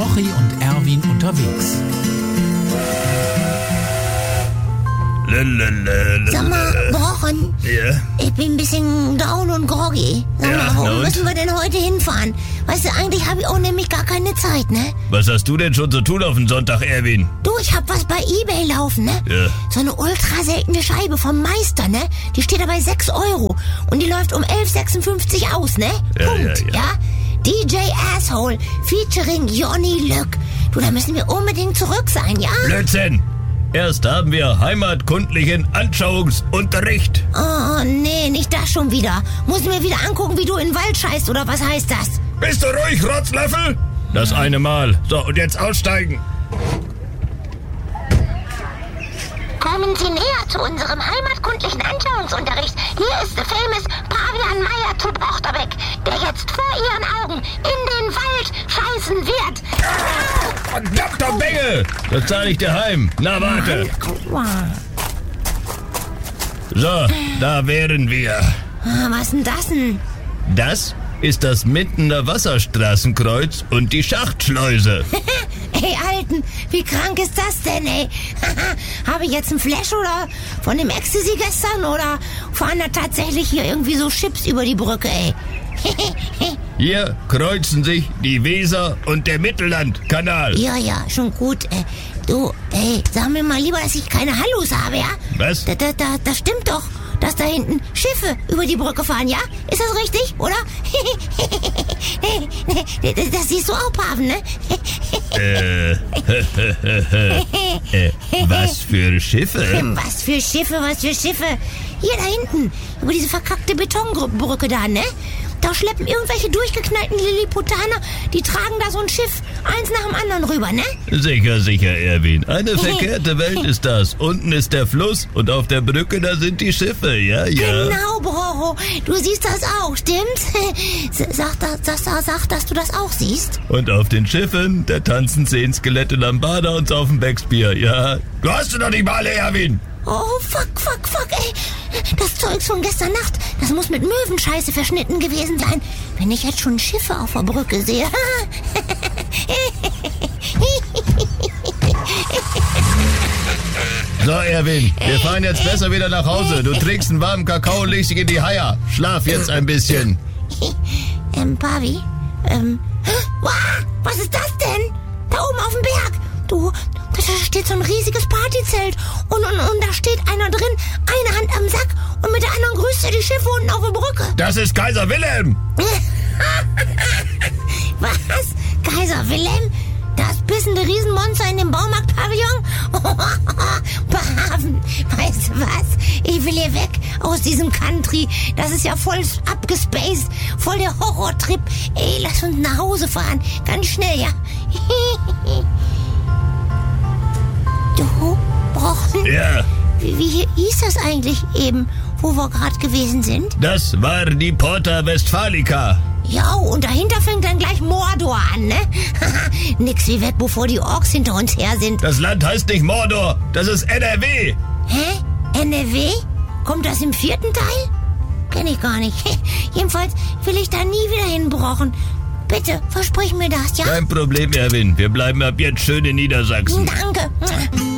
Rochi und Erwin unterwegs. Sag mal, Brochen, Ja? ich bin ein bisschen down und groggy. Sag mal, wo und? müssen wir denn heute hinfahren? Weißt du, eigentlich habe ich auch nämlich gar keine Zeit, ne? Was hast du denn schon zu tun auf den Sonntag, Erwin? Du, ich hab was bei eBay laufen, ne? Ja. So eine ultra seltene Scheibe vom Meister, ne? Die steht da bei 6 Euro. Und die läuft um 11,56 aus, ne? Ja, Punkt, ja. DJ Asshole featuring Johnny Lück. Du, da müssen wir unbedingt zurück sein, ja? Blödsinn! Erst haben wir heimatkundlichen Anschauungsunterricht. Oh, nee, nicht das schon wieder. Muss ich mir wieder angucken, wie du in den Wald scheißt, oder was heißt das? Bist du ruhig, Rotzlöffel? Das eine Mal. So, und jetzt aussteigen. Kommen Sie näher zu unserem heimatkundlichen Anschauungsunterricht. Hier ist der famous Pavian Meier zu Brochterbeck, der jetzt vor Ihren Augen in den Wald scheißen wird. Verdammter Bengel! Das zahle ich dir heim. Na, warte. So, da wären wir. Was denn das denn? Das ist das Mindener Wasserstraßenkreuz und die Schachtschleuse. Ey, Alten, wie krank ist das denn, ey? Habe ich jetzt einen Flash oder von dem Ecstasy gestern oder fahren da tatsächlich hier irgendwie so Chips über die Brücke, ey? Hier kreuzen sich die Weser und der Mittellandkanal. Ja, schon gut, ey. Du, ey, sag mir mal lieber, dass ich keine Hallus habe, ja? Was? Das stimmt doch, dass da hinten Schiffe über die Brücke fahren, ja? Ist das richtig, oder? Das siehst du auch, Paven, ne? Was für Schiffe? Was für Schiffe? Hier da hinten, über diese verkackte Betonbrücke da, ne? Da schleppen irgendwelche durchgeknallten Lilliputaner, die tragen da so ein Schiff, eins nach dem anderen rüber, ne? Sicher, Erwin. Eine verkehrte Welt ist das. Unten ist der Fluss und auf der Brücke, da sind die Schiffe, ja. Genau, Brocho. Du siehst das auch, stimmt's? Sag, dass du das auch siehst. Und auf den Schiffen, da tanzen 10 Skelette Lambada und saufen Becksbier, ja. Du hast du doch nicht mal, Erwin. Oh, fuck, ey. Das Zeugs von gestern Nacht, das muss mit Möwenscheiße verschnitten gewesen sein, wenn ich jetzt schon Schiffe auf der Brücke sehe. So, Erwin, wir fahren jetzt besser wieder nach Hause. Du trinkst einen warmen Kakao und legst dich in die Haia. Schlaf jetzt ein bisschen. Pavi? Was ist das denn? Da oben auf dem Berg. Du, da steht so ein riesiges Partyzelt. Und da steht einer drin, eine Hand am Sack. Und mit der anderen grüßt er die Schiffe unten auf der Brücke. Das ist Kaiser Wilhelm. Was? Kaiser Wilhelm? Das bissende Riesenmonster in dem Baumarktpavillon? Paven, weißt du was? Ich will hier weg aus diesem Country. Das ist ja voll abgespaced. Voll der Horrortrip. Ey, lass uns nach Hause fahren. Ganz schnell, ja. Du, Brochen? Ja. Wie hieß das eigentlich eben, wo wir gerade gewesen sind? Das war die Porta Westfalica. Ja, und dahinter fängt dann gleich Mordor an, ne? Nix wie weg, bevor die Orks hinter uns her sind. Das Land heißt nicht Mordor, das ist NRW. Hä? NRW? Kommt das im 4. Teil? Kenn ich gar nicht. Jedenfalls will ich da nie wieder hinbrochen. Bitte, versprich mir das, ja? Kein Problem, Erwin. Wir bleiben ab jetzt schön in Niedersachsen. Danke.